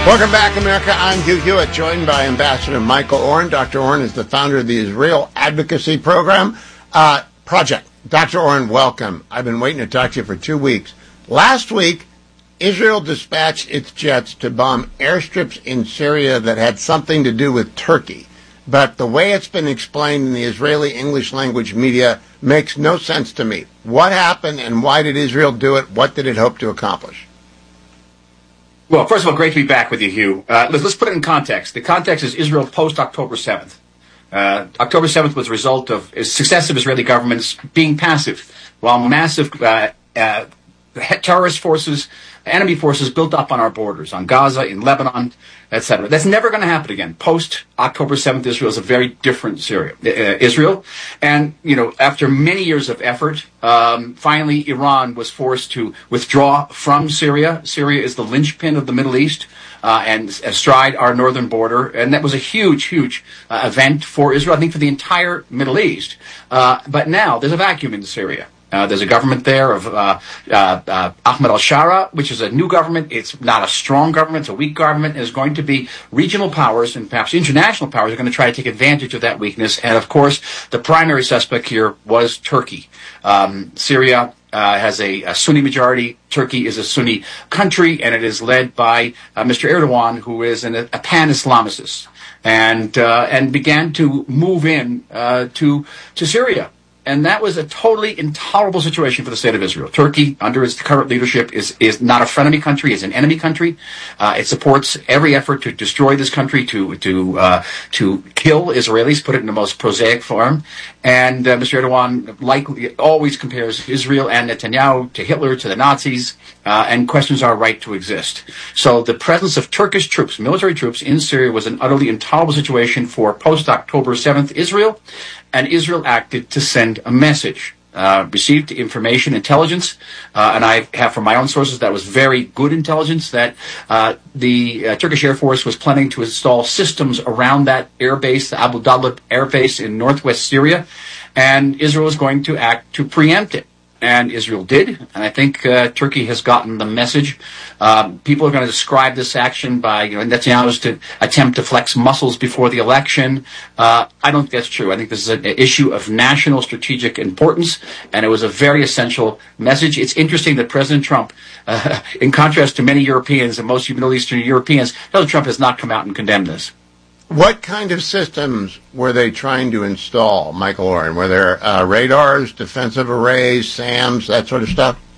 Welcome back, America. I'm Hugh Hewitt, joined by Ambassador Michael Oren. Dr. Oren is the founder of the Israel Advocacy Program Project. Dr. Oren, welcome. I've been waiting to talk to you for 2 weeks. Last week, Israel dispatched its jets to bomb airstrips in Syria that had something to do with Turkey. But the way it's been explained in the Israeli English language media makes no sense to me. What happened and why did Israel do it? What did it hope to accomplish? Well, first of all, great to be back with you, Hugh. Let's put it in context. The context is Israel post-October 7th. October 7th was a result of successive Israeli governments being passive, while massive terrorist forces, enemy forces built up on our borders, on Gaza, in Lebanon, etc. That's never going to happen again. Post-October 7th, Israel is a very different Israel. And, after many years of effort, finally Iran was forced to withdraw from Syria. Syria is the linchpin of the Middle East and astride our northern border. And that was a huge event for Israel, I think for the entire Middle East. But now there's a vacuum in Syria. There's a government there of Ahmed al-Shara, which is a new government. It's not a strong government. It's a weak government. There's going to be regional powers and perhaps international powers are going to try to take advantage of that weakness. And, of course, the primary suspect here was Turkey. Syria has a Sunni majority. Turkey is a Sunni country, and it is led by Mr. Erdogan, who is a pan-Islamicist, and began to move in to Syria. And that was a totally intolerable situation for the state of Israel. Turkey, under its current leadership, is not a frenemy country; is an enemy country. It supports every effort to destroy this country, to kill Israelis, put it in the most prosaic form. And Mr. Erdogan likely always compares Israel and Netanyahu to Hitler, to the Nazis, and questions our right to exist. So the presence of Turkish troops, military troops, in Syria was an utterly intolerable situation for post-October 7th Israel. And Israel acted to send a message, received information, intelligence, and I have from my own sources that was very good intelligence, that the Turkish Air Force was planning to install systems around that air base, the Abu Dalab air base in northwest Syria, and Israel was going to act to preempt it. And Israel did, and I think Turkey has gotten the message. People are going to describe this action by Netanyahu's attempt to flex muscles before the election. I don't think that's true. I think this is an issue of national strategic importance, and it was a very essential message. It's interesting that President Trump, in contrast to many Europeans and most Middle Eastern Europeans, President Trump has not come out and condemned this. What kind of systems were they trying to install, Michael Oren? Were there radars, defensive arrays, SAMs, that sort of stuff?